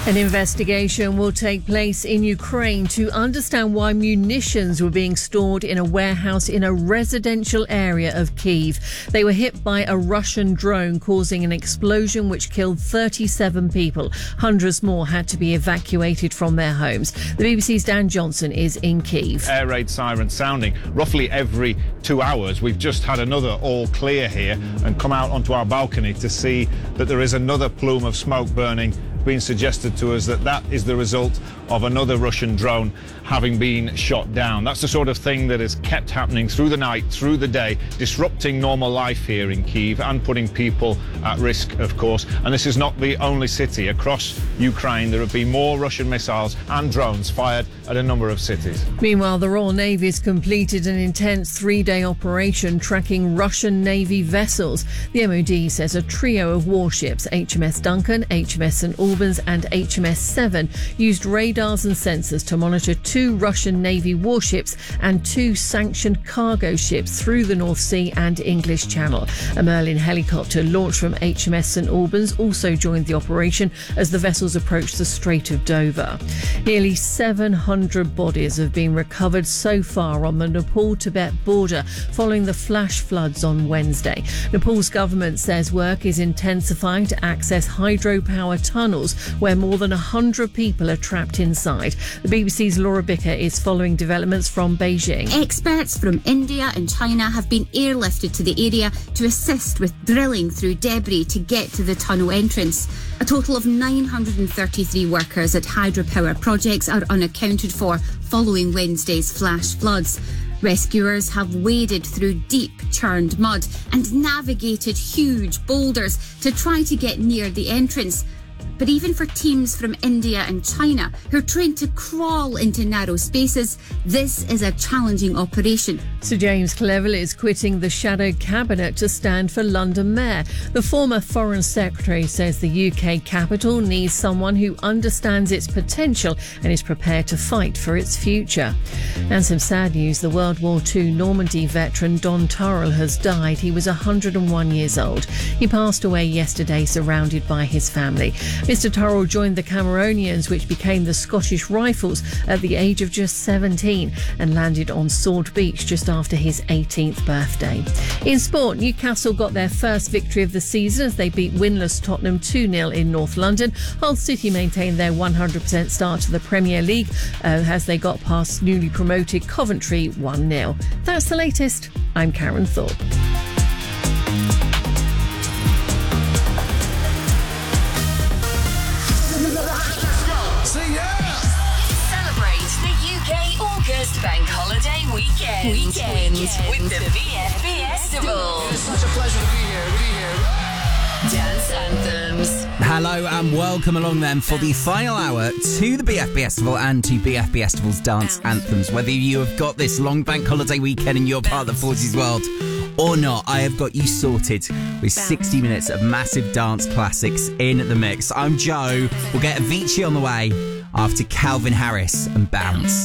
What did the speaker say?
An investigation will take place in Ukraine to understand why munitions were being stored in a warehouse in a residential area of Kyiv. They were hit by a Russian drone, causing an explosion which killed 37 people. Hundreds more had to be evacuated from their homes. The BBC's Dan Johnson is in Kyiv. Air raid siren sounding roughly every 2 hours. We've just had another all clear here and come out onto our balcony to see that there is another plume of smoke burning. Been suggested to us that is the result of another Russian drone having been shot down. That's the sort of thing that has kept happening through the night, through the day, disrupting normal life here in Kyiv and putting people at risk, of course. And this is not the only city. Across Ukraine, there have been more Russian missiles and drones fired at a number of cities. Meanwhile, the Royal Navy's completed an intense 3-day operation tracking Russian Navy vessels. The MOD says a trio of warships, HMS Duncan, HMS St Albans and HMS Seven, used radars and sensors to monitor 2 Russian Navy warships and 2 sanctioned cargo ships through the North Sea and English Channel. A Merlin helicopter launched from HMS St Albans also joined the operation as the vessels approached the Strait of Dover. Nearly 700 bodies have been recovered so far on the Nepal-Tibet border following the flash floods on Wednesday. Nepal's government says work is intensifying to access hydropower tunnels where more than 100 people are trapped inside. The BBC's Laura Bicker is following developments from Beijing. Experts from India and China have been airlifted to the area to assist with drilling through debris to get to the tunnel entrance. A total of 933 workers at hydropower projects are unaccounted for following Wednesday's flash floods. Rescuers have waded through deep churned mud and navigated huge boulders to try to get near the entrance. But even for teams from India and China who are trained to crawl into narrow spaces, this is a challenging operation. Sir James Cleverly is quitting the shadow cabinet to stand for London Mayor. The former Foreign Secretary says the UK capital needs someone who understands its potential and is prepared to fight for its future. And some sad news, the World War II Normandy veteran Don Turrell has died. He was 101 years old. He passed away yesterday surrounded by his family. Mr Turrell joined the Cameronians, which became the Scottish Rifles, at the age of just 17 and landed on Sword Beach just after his 18th birthday. In sport, Newcastle got their first victory of the season as they beat winless Tottenham 2-0 in North London. Hull City maintained their 100% start to the Premier League as they got past newly promoted Coventry 1-0. That's the latest. I'm Karen Thorpe. Bank holiday weekend with the BF Festival. It's such a pleasure to be here. Dance anthems. Hello and welcome along then for the final hour to the BF Festival and to BF Festival's dance anthems. Whether you have got this long bank holiday weekend and you're part of the Forces world or not, I have got you sorted with 60 minutes of massive dance classics in the mix. I'm Joe. We'll get Avicii on the way after Calvin Harris and Bounce.